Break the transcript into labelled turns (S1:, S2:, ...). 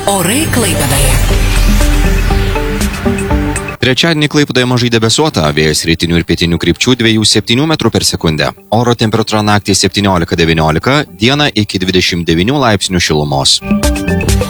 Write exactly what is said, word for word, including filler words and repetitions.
S1: Orai Klaipėdoje.
S2: Trečiadienį Klaipėdoje mažai debesuota, vėjas rytinių ir pietinių krypčių dviejų septynių metrų per sekundę. Oro temperatūra naktį septyniolika devyniolika, dieną iki dvidešimt devynių laipsnių šilumos.